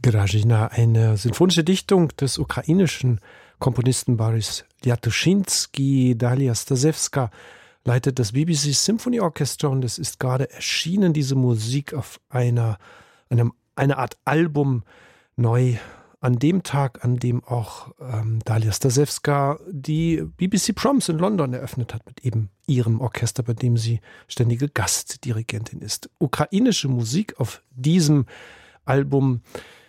Grażyna, eine sinfonische Dichtung des ukrainischen Komponisten Boris Liatuszynski. Dalia Stasewska leitet das BBC Symphony Orchestra und es ist gerade erschienen, diese Musik auf eine Art Album neu an dem Tag, an dem auch Dalia Stasewska die BBC Proms in London eröffnet hat mit eben ihrem Orchester, bei dem sie ständige Gastdirigentin ist. Ukrainische Musik auf diesem Album.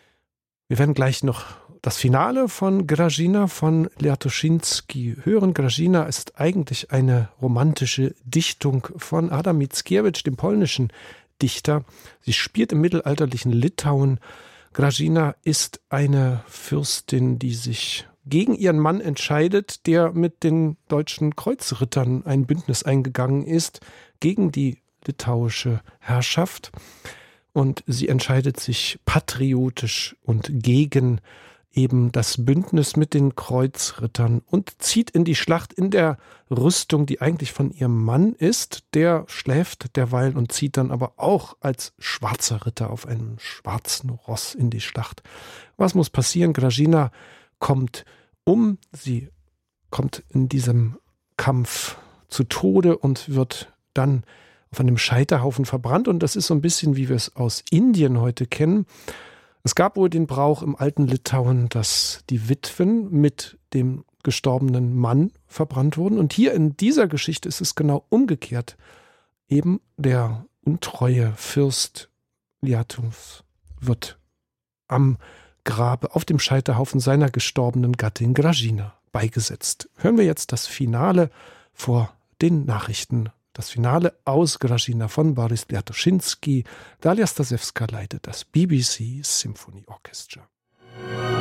Wir werden gleich noch das Finale von Grażyna von Liatuszynski hören. Grażyna ist eigentlich eine romantische Dichtung von Adam Mickiewicz, dem polnischen Dichter. Sie spielt im mittelalterlichen Litauen. Grażyna ist eine Fürstin, die sich gegen ihren Mann entscheidet, der mit den deutschen Kreuzrittern ein Bündnis eingegangen ist, gegen die litauische Herrschaft. Und sie entscheidet sich patriotisch und gegen eben das Bündnis mit den Kreuzrittern und zieht in die Schlacht in der Rüstung, die eigentlich von ihrem Mann ist. Der schläft derweil und zieht dann aber auch als schwarzer Ritter auf einem schwarzen Ross in die Schlacht. Was muss passieren? Grażyna kommt um, sie kommt in diesem Kampf zu Tode und wird dann auf einem Scheiterhaufen verbrannt. Und das ist so ein bisschen, wie wir es aus Indien heute kennen. Es gab wohl den Brauch im alten Litauen, dass die Witwen mit dem gestorbenen Mann verbrannt wurden. Und hier in dieser Geschichte ist es genau umgekehrt. Eben der untreue Fürst Liatus wird am Grabe auf dem Scheiterhaufen seiner gestorbenen Gattin Grażyna beigesetzt. Hören wir jetzt das Finale vor den Nachrichten. Das Finale aus Grażyna von Boris Liatuszynski. Dalia Stasewska leitet das BBC Symphony Orchestra.